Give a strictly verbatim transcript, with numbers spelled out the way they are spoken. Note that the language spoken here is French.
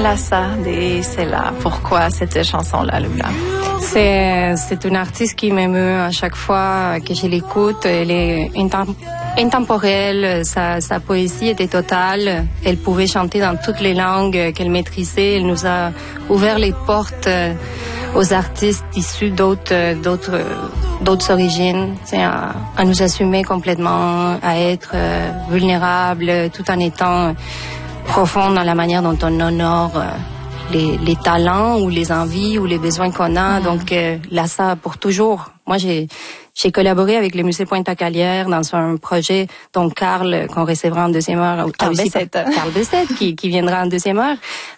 Lassa de Sela. Pourquoi cette chanson-là, Lula? C'est, c'est une artiste qui m'émeut à chaque fois que je l'écoute. Elle est intemp- intemporelle, sa, sa poésie était totale. Elle pouvait chanter dans toutes les langues qu'elle maîtrisait. Elle nous a ouvert les portes aux artistes issus d'autres, d'autres, d'autres origines, à, à nous assumer complètement, à être euh, vulnérables, tout en étant profonde dans la manière dont on honore euh, les, les talents ou les envies ou les besoins qu'on a. Mmh. Donc euh, là, ça pour toujours. Moi, j'ai j'ai collaboré avec le Musée Pointe-à-Calière dans un projet dont Carl, qu'on recevra en deuxième heure. Carl Bessette. Carl Bessette, qui, qui viendra en deuxième heure.